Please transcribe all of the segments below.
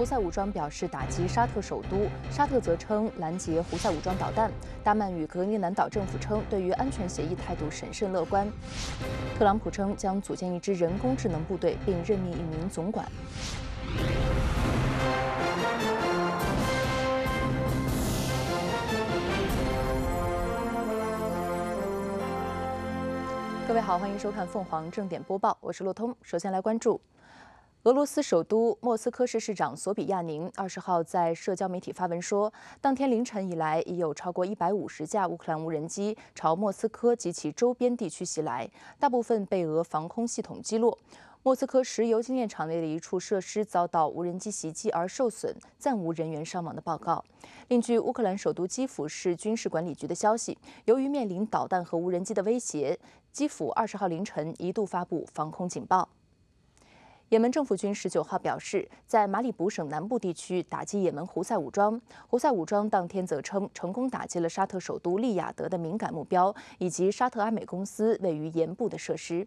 胡塞武装表示打击沙特首都，沙特则称拦截胡塞武装导弹。达曼与格陵兰岛政府称对于安全协议态度审慎乐观。特朗普称将组建一支人工智能部队，并任命一名总管。各位好，欢迎收看凤凰正点播报，我是洛通。首先来关注。俄罗斯首都莫斯科市市长索比亚宁20号在社交媒体发文说，当天凌晨以来，已有超过150架乌克兰无人机朝莫斯科及其周边地区袭来，大部分被俄防空系统击落。莫斯科石油精炼厂内的一处设施遭到无人机袭击而受损，暂无人员伤亡的报告。另据乌克兰首都基辅市军事管理局的消息，由于面临导弹和无人机的威胁，基辅20号凌晨一度发布防空警报。也门政府军19号表示，在马里卜省南部地区打击也门胡塞武装。胡塞武装当天则称，成功打击了沙特首都利雅得的敏感目标，以及沙特阿美公司位于盐部的设施。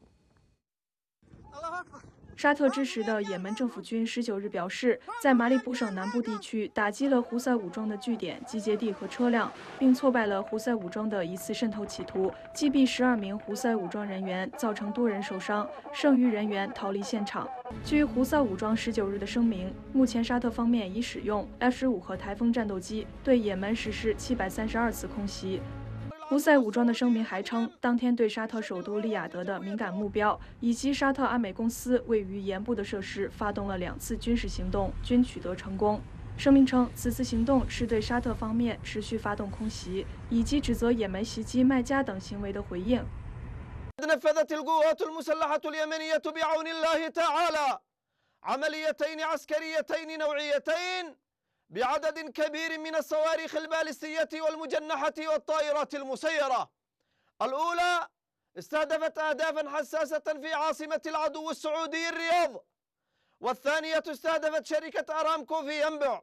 沙特支持的也门政府军19日表示，在马里卜省南部地区打击了胡塞武装的据点、集结地和车辆，并挫败了胡塞武装的疑似渗透企图，击毙12名胡塞武装人员，造成多人受伤，剩余人员逃离现场。据胡塞武装19日的声明，目前沙特方面已使用 F-15和台风战斗机对也门实施732次空袭。胡塞武装的声明还称，当天对沙特首都利雅得的敏感目标以及沙特阿美公司位于盐部的设施发动了2次军事行动，均取得成功。声明称，此次行动是对沙特方面持续发动空袭以及指责也门袭击麦加等行为的回应。 نفذت القوات المسلحة اليمنية بعون الله تعالى عمليتين عسكريتين نوعيتين بعدد كبير من الصواريخ البالستية والمجنحة والطائرات المسيرة. الأولى استهدفت أهدافا حساسة في عاصمة العدو السعودي الرياض، والثانية استهدفت شركة أرامكو في ينبع،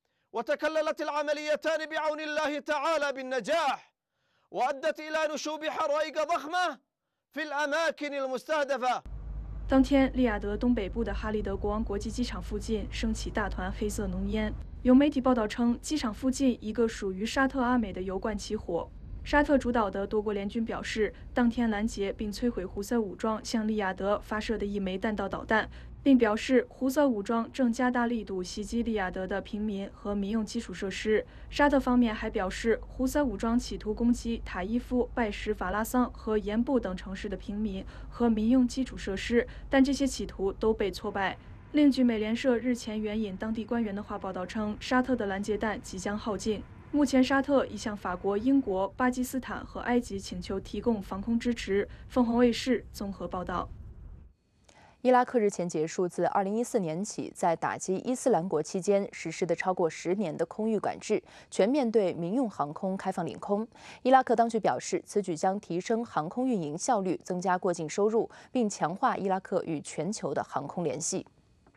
وتكللت العمليتان بعون الله تعالى بالنجاح، وأدت إلى نشوب حرائق ضخمة في الأماكن المستهدفة。 当天，利雅得东北部的哈利德国王国际机场附近升起大团黑色浓烟。有媒体报道称，机场附近一个属于沙特阿美的油罐起火。沙特主导的多国联军表示，当天拦截并摧毁胡塞武装向利雅得发射的1枚弹道导弹，并表示胡塞武装正加大力度袭击利雅得的平民和民用基础设施。沙特方面还表示，胡塞武装企图攻击塔伊夫、拜什法拉桑和盐部等城市的平民和民用基础设施，但这些企图都被挫败。另据美联社日前援引当地官员的话报道称，沙特的拦截弹即将耗尽。目前，沙特已向法国、英国、巴基斯坦和埃及请求提供防空支持。凤凰卫视综合报道。 伊拉克日前结束自2014年起在打击伊斯兰国期间实施的超过10年的空域管制，全面对民用航空开放领空。伊拉克当局表示，此举将提升航空运营效率，增加过境收入，并强化伊拉克与全球的航空联系。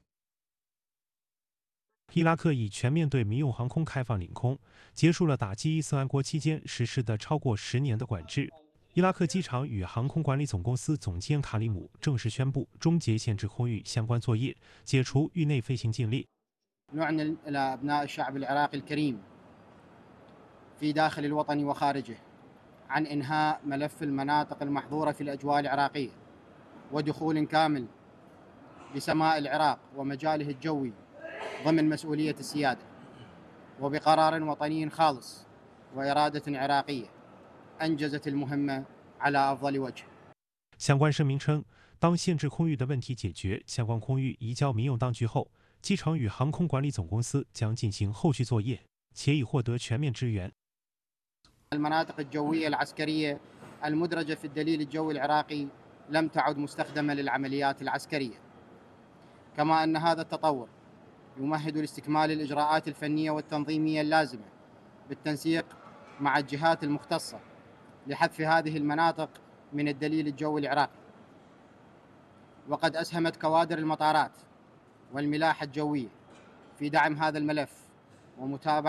伊拉克以全面对民用航空开放领空，结束了打击伊斯兰国期间实施的超过10年的管制。伊拉克机场与航空管理总公司总监卡里姆正式宣布终结限制空域相关作业，解除域内飞行禁令。 نعلن إلى أبناء الشعب العراقي الكريم في داخل الوطن وخارجه عن إنهاء ملف المناطق المحظورة في الأجواء العراقية ودخول كامل بسماء العراق ومجاله الجوي ضمن مسؤولية السيادة وبقرار وطني خالص وإرادة عراقية أنجزت المهمة على أفضل وجه。 相关声明称，当限制空域的问题解决，相关空域移交民用当局后，机场与航空管理总公司将进行后续作业，且已获得全面支援。 المناطق الجوية العسكرية المدرجة في الدليل الجوي العراقي لم تعد مستخدمة للعمليات العسكرية، كما أن هذا التطور يمهد لاستكمال الإجراءات الفنية والتنظيمية اللازمة بالتنسيق مع الجهات المختصة لحذف هذه المناطق من الدليل الجوي العراقي. وقد أسهمت كوادر المطارات والملاحة الجوية في دعم هذا الملف ومتابعة